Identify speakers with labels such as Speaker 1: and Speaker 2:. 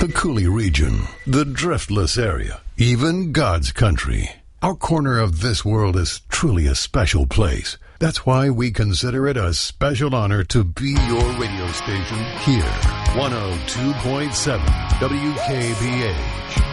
Speaker 1: the Cooley region, the driftless area, even God's country. Our corner of this world is truly a special place. That's why we consider it a special honor to be your radio station here. 102.7 WKBH.